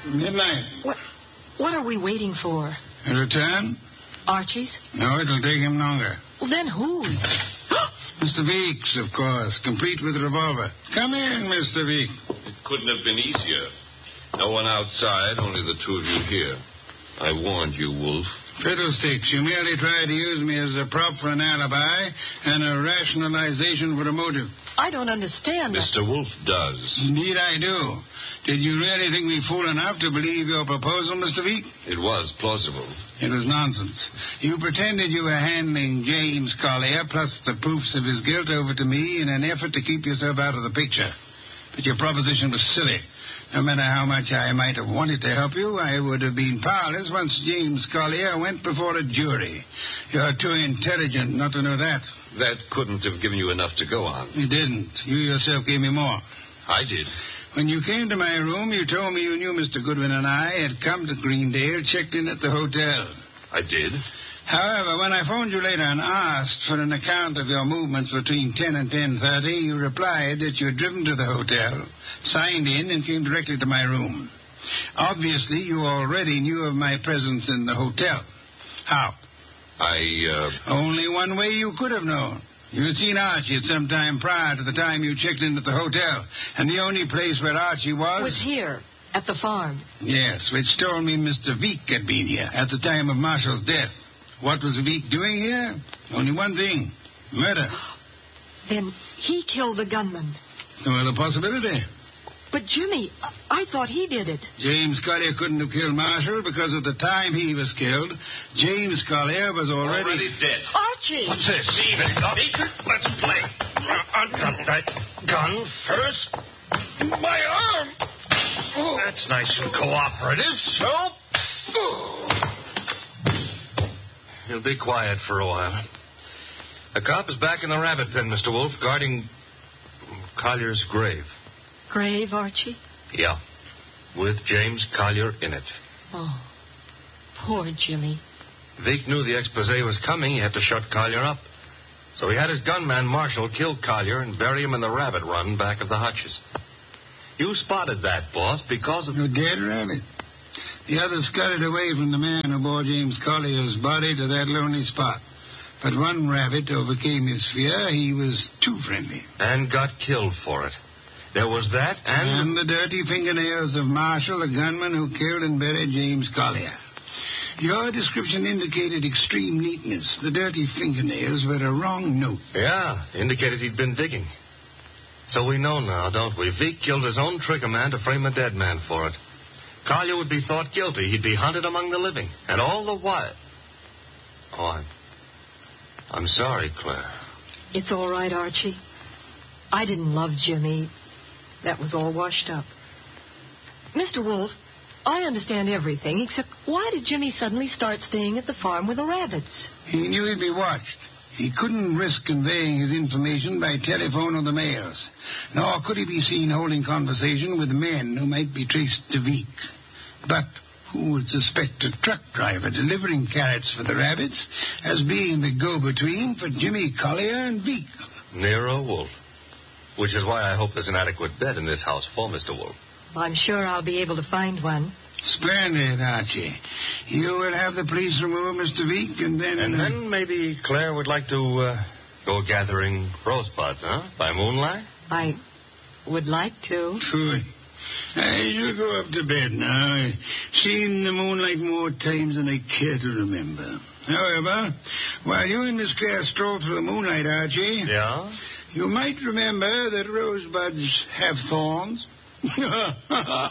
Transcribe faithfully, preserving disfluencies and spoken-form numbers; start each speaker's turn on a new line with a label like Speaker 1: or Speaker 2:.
Speaker 1: Midnight.
Speaker 2: What, what are we waiting for?
Speaker 1: A return?
Speaker 2: Archie's?
Speaker 1: No, it'll take him longer.
Speaker 2: Well, then whose?
Speaker 1: Mister Weeks, of course, complete with revolver. Come in, Mister Weeks.
Speaker 3: It couldn't have been easier. No one outside, only the two of you here. I warned you, Wolf.
Speaker 1: Fiddlesticks, you merely tried to use me as a prop for an alibi and a rationalization for a motive.
Speaker 2: I don't understand.
Speaker 3: Mister Wolf does.
Speaker 1: Indeed I do. Did you really think me fool enough to believe your proposal, Mister Week?
Speaker 3: It was plausible.
Speaker 1: It was nonsense. You pretended you were handing James Collier plus the proofs of his guilt over to me in an effort to keep yourself out of the picture. But your proposition was silly. No matter how much I might have wanted to help you, I would have been powerless once James Collier went before a jury. You're too intelligent not to know that.
Speaker 3: That couldn't have given you enough to go on.
Speaker 1: You didn't. You yourself gave me more.
Speaker 3: I did.
Speaker 1: When you came to my room, you told me you knew Mister Goodwin and I had come to Greendale, checked in at the hotel.
Speaker 3: I did.
Speaker 1: However, when I phoned you later and asked for an account of your movements between ten and ten thirty, you replied that you had driven to the hotel, signed in, and came directly to my room. Obviously, you already knew of my presence in the hotel. How?
Speaker 3: I, uh...
Speaker 1: Only one way you could have known. You had seen Archie at some time prior to the time you checked in at the hotel, and the only place where Archie was...
Speaker 2: Was here, at the farm.
Speaker 1: Yes, which told me Mister Veek had been here at the time of Marshall's death. What was Veek doing here? Only one thing. Murder.
Speaker 2: Then he killed the gunman.
Speaker 1: No other possibility.
Speaker 2: But, Jimmy, I, I thought he did it.
Speaker 1: James Collier couldn't have killed Marshall because at the time he was killed, James Collier was already...
Speaker 3: Already dead.
Speaker 2: Archie!
Speaker 4: What's this? Leave it up. Let's play. Uncut that gun first. My arm. Oh. That's nice and cooperative, so... Oh. You'll be quiet for a while. The cop is back in the rabbit pen, Mister Wolf, guarding Collier's grave.
Speaker 2: Grave, Archie?
Speaker 4: Yeah, with James Collier in it.
Speaker 2: Oh, poor Jimmy.
Speaker 4: Veek knew the expose was coming. He had to shut Collier up. So he had his gunman, Marshall, kill Collier and bury him in the rabbit run back of the hutches. You spotted that, boss, because of...
Speaker 1: You dead rabbit. The others scuttled away from the man who bore James Collier's body to that lonely spot. But one rabbit overcame his fear. He was too friendly.
Speaker 4: And got killed for it. There was that, and...
Speaker 1: And the dirty fingernails of Marshall, the gunman who killed and buried James Collier. Your description indicated extreme neatness. The dirty fingernails were a wrong note.
Speaker 4: Yeah, indicated he'd been digging. So we know now, don't we? Veek killed his own trigger man to frame a dead man for it. Collier would be thought guilty. He'd be hunted among the living. And all the while... Oh, I'm... I'm sorry, Claire.
Speaker 2: It's all right, Archie. I didn't love Jimmy. That was all washed up. Mister Wolf, I understand everything, except why did Jimmy suddenly start staying at the farm with the rabbits?
Speaker 1: He knew he'd be watched. He couldn't risk conveying his information by telephone or the mails. Nor could he be seen holding conversation with men who might be traced to Veek. But who would suspect a truck driver delivering carrots for the rabbits as being the go-between for Jimmy Collier and Veek?
Speaker 4: Nero Wolf. Which is why I hope there's an adequate bed in this house for Mister Wolf.
Speaker 2: I'm sure I'll be able to find one.
Speaker 1: Splendid, Archie. You will have the police remove Mister Veek, and then...
Speaker 4: And then maybe Claire would like to uh, go gathering rosebuds, huh? By moonlight?
Speaker 2: I would like to.
Speaker 1: Good. I shall go up to bed now. I've seen the moonlight more times than I care to remember. However, while you and Miss Claire stroll through the moonlight, Archie...
Speaker 4: Yeah?
Speaker 1: You might remember that rosebuds have thorns.